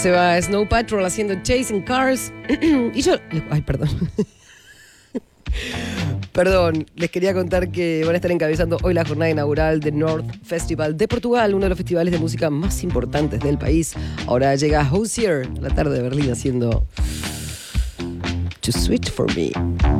se va Snow Patrol haciendo Chasing Cars. Y yo... Ay, perdón. Perdón, les quería contar que van a estar encabezando hoy la jornada inaugural del North Festival de Portugal, uno de los festivales de música más importantes del país. Ahora llega Hozier, la tarde de Berlín, haciendo To Sweet For Me.